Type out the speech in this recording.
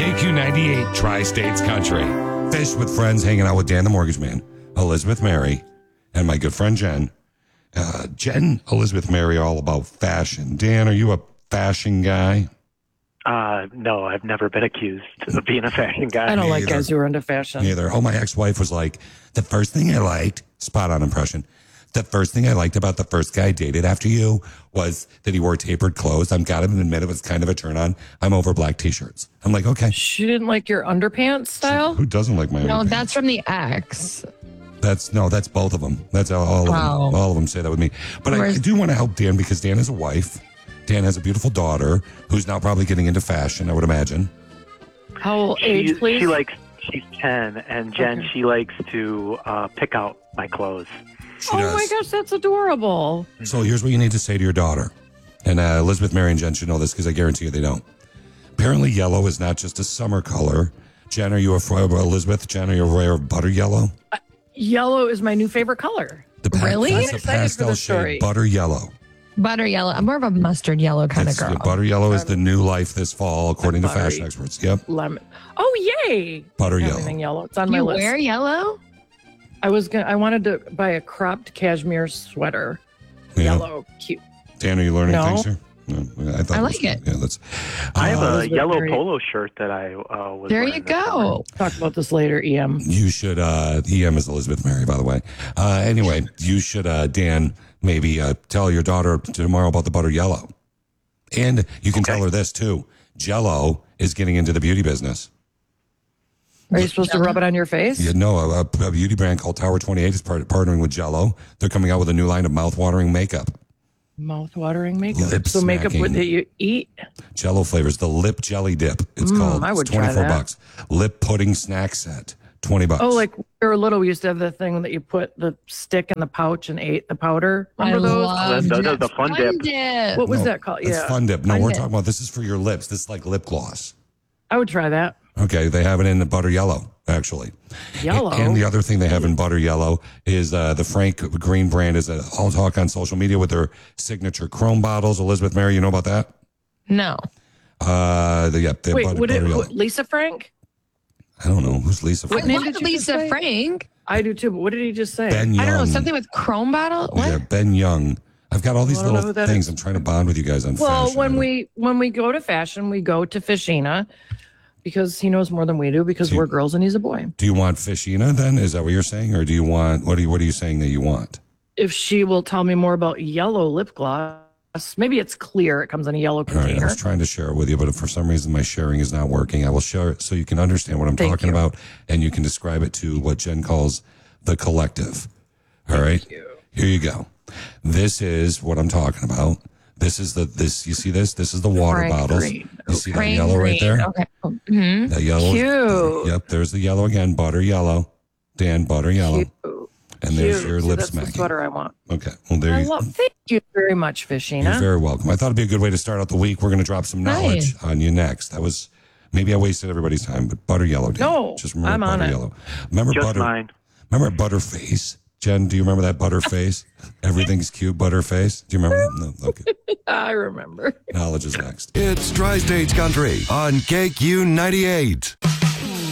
KQ98 Tri-States Country. Fish with friends, hanging out with Dan the Mortgage Man, Elizabeth Mary, and my good friend Jen. Jen, Elizabeth Mary are all about fashion. Dan, are you a fashion guy? No, I've never been accused of being a fashion guy. I don't like guys who are into fashion. Neither. Oh, my ex-wife was like, the first thing I liked, spot on impression, the first thing I liked about the first guy I dated after you was that he wore tapered clothes. I'm got to admit it was kind of a turn on. I'm over black t-shirts. I'm like, okay. She didn't like your underpants style? Who doesn't like my underpants? No, that's from the ex. That's both of them. That's all of them. All of them say that with me. But I do want to help Dan because Dan has a wife. Dan has a beautiful daughter who's now probably getting into fashion, I would imagine. How old age, please? She's 10, and Jen, she likes to pick out my clothes. She oh does. my gosh, that's adorable. So here's what you need to say to your daughter. And Elizabeth, Mary, and Jen should know this because I guarantee you they don't. Apparently yellow is not just a summer color. Jen, are you Elizabeth? Jen, are you aware of butter yellow? Yellow is my new favorite color. Really? That's I'm a excited for pastel the shade, story. butter yellow. Butter yellow. I'm more of a mustard yellow kind of girl. Butter yellow is the new life this fall, according to fashion experts. Yep. Lemon. Oh, yay. Butter yellow. Everything yellow. It's on my You list. wear yellow? I wanted to buy a cropped cashmere sweater. Yeah. Yellow. Cute. Dan, are you learning No. things here? No, I like it. Yeah, that's. I have a Elizabeth yellow Mary. polo shirt that I was There wearing you this summer. go. Talk about this later, EM. You should. EM is Elizabeth Mary, by the way. Anyway, you should, Dan, maybe tell your daughter tomorrow about the butter yellow, and you can tell her this too. Jello is getting into the beauty business. Are you supposed to rub it on your face? You know, a beauty brand called Tower 28 is partnering with Jello. They're coming out with a new line of mouth-watering makeup. Mouth-watering makeup. Lip So makeup smacking. that you eat? Jello flavors, the lip jelly dip. It's called. I would It's try that. $24. Lip pudding snack set, $20. Oh, like when we were little, we used to have the thing that you put the stick in the pouch and ate the powder. Remember those? The fun dip. What was No, that called? It's Yeah. Fun Dip. No, Fun we're Dip. talking about this is for your lips. This is like lip gloss. I would try that. Okay, they have it in the butter yellow, actually. Yellow. And the other thing they have in butter yellow is the Frank Green brand is all talk on social media with their signature Chrome bottles. Elizabeth Mary, you know about that? No. They Wait, butter yellow. Lisa Frank? I don't know who's Lisa. What Frank? name What, did you just Lisa say? Frank? I do too, but what did he just say? Ben Young. I don't know. Something with chrome bottle? What? Yeah, Ben Young. I've got all these I don't know little who that things. is. I'm trying to bond with you guys on Well, fashion. when we go to fashion, we go to Fishina because he knows more than we do because we're girls and he's a boy. Do you want Fishina then? Is that what you're saying? Or do you want, what are you saying that you want? If she will tell me more about yellow lip gloss, maybe it's clear. It comes in a yellow All right, I container. was trying to share it with you, but if for some reason my sharing is not working, I will share it so you can understand what I'm Thank talking you. about and you can describe it to what Jen calls the collective. All right? Here you go. This is what I'm talking about. This is you see this? This is the water Frank bottles. Green. You see that Frank yellow right Green. there? Okay. Mm-hmm. That yellow. Cute. Yep, there's the yellow again, butter yellow. Dan, butter yellow. Cute. And there's Cute. your See, lip that's the smacking. sweater I want. Okay. Well, there you go. Thank you very much, You're Fishina. very welcome. I thought it'd be a good way to start out the week. We're going to drop some knowledge on you next. That was maybe I wasted everybody's time, but butter yellow. Dan. No, just remember I'm on butter it. yellow. Remember Just butter. mine. Remember Butterface. Jen, do you remember that Butterface? Everything's cute, Butterface. Do you remember that? No. Okay. I remember. Knowledge is next. It's Tri-States Country on KQ98.